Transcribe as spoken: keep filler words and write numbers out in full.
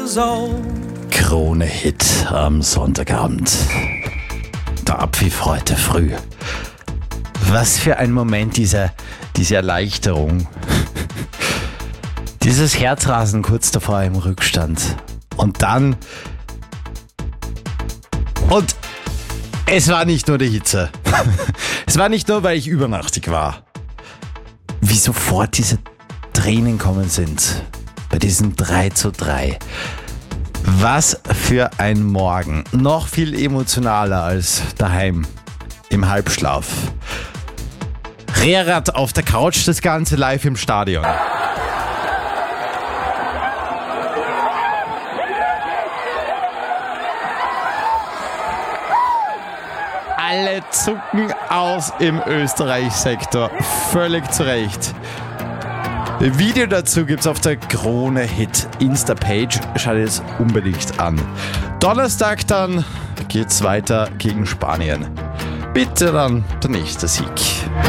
years old. Krone-Hit am Sonntagabend. Der Abpfiff heute früh. Was für ein Moment, diese, diese Erleichterung. Dieses Herzrasen kurz davor im Rückstand. Und dann... Und es war nicht nur die Hitze. Es war nicht nur, weil ich übernachtig war. Wie sofort diese Tränen kommen sind. Bei diesem drei zu drei. Was für ein Morgen. Noch viel emotionaler als daheim im Halbschlaf. Rehrad auf der Couch, das Ganze live im Stadion. Alle zucken aus im Österreich-Sektor. Völlig zu Recht. Video dazu gibt's auf der Krone-Hit Insta-Page. Schaut es unbedingt an. Donnerstag dann geht's weiter gegen Spanien. Bitte dann der nächste Sieg.